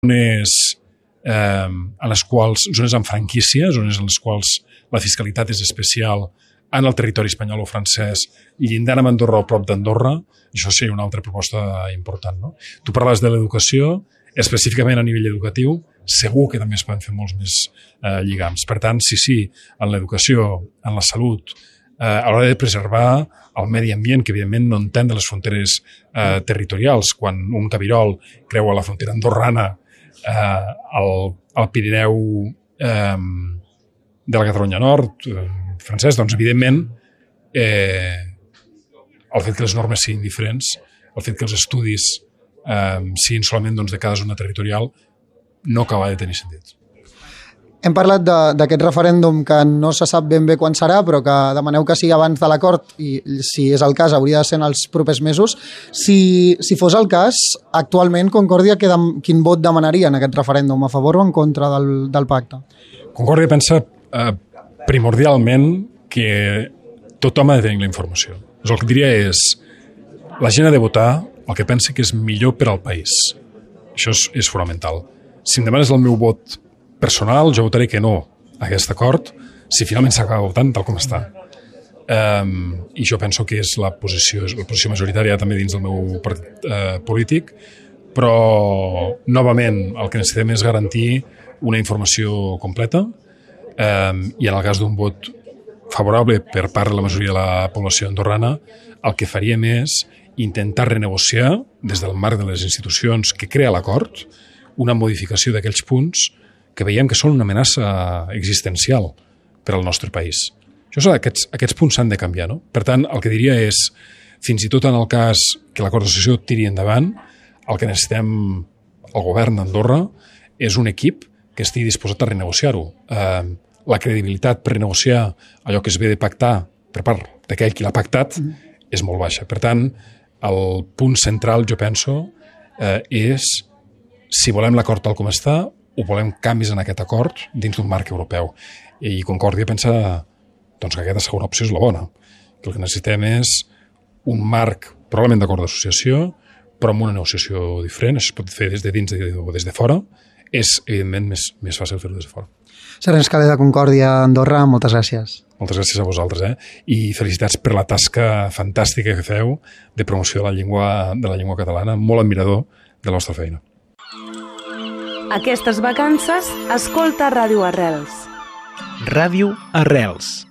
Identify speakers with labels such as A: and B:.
A: zones amb franquícia, zones en les quals la fiscalitat és especial en el territori espanyol o francès, llindant amb Andorra o prop d'Andorra, això seria una altra proposta important. No? Tu parlaves de l'educació, específicament a nivell educatiu, segur que també es poden fer molts més lligams. Per tant, sí, en l'educació, en la salut, a l'hora de preservar el medi ambient, que evidentment no entén de les fronteres territorials. Quan un cabirol creua la frontera andorrana al Pirineu de la Catalunya Nord, francès, doncs evidentment el fet que les normes siguin diferents, el fet que els estudis siguin solament de cada zona territorial, no acaba de tenir sentit.
B: Hem parlat d'aquest referèndum que no se sap ben bé quan serà, però que demaneu que sigui abans de l'acord i, si és el cas, hauria de ser en els propers mesos. Si fos el cas, actualment Concòrdia quin vot demanaria en aquest referèndum, a favor o en contra del pacte?
A: Concòrdia pensa primordialment que tothom ha de tenir la informació. El que diria és, la gent ha de votar el que pensa que és millor per al país. Això és fonamental. Si em demanes el meu vot personal, jo votaré que no a aquest acord, si finalment s'acaba votant tal com està. I jo penso que és la posició majoritària també dins del meu partit polític, però, novament, el que necessitem és garantir una informació completa i en el cas d'un vot favorable per part de la majoria de la població andorrana, el que faríem és intentar renegociar des del marc de les institucions que crea l'acord una modificació d'aquells punts que veiem que són una amenaça existencial per al nostre país. Aquests punts s'han de canviar. No? Per tant, el que diria és, fins i tot en el cas que l'acord d'associació tiri endavant, el que necessitem el govern d'Andorra és un equip que estigui disposat a renegociar-ho. La credibilitat per renegociar allò que es ve de pactar per part d'aquell qui l'ha pactat és molt baixa. Per tant, el punt central, jo penso, és si volem l'acord tal com està o volem canvis en aquest acord dins d'un marc europeu. I Concòrdia pensa que aquesta segona opció és la bona. Que el que necessitem és un marc probablement d'acord d'associació, però amb una negociació diferent. Això es pot fer des de dins o des de fora. És, evidentment, més fàcil fer-ho des de fora.
B: Serens Calé de Concòrdia, Andorra, moltes gràcies.
A: Moltes gràcies a vosaltres, i felicitats per la tasca fantàstica que feu de promoció de la llengua catalana. Molt admirador de la vostra feina.
C: Aquestes vacances, escolta Ràdio Arrels.
D: Ràdio Arrels.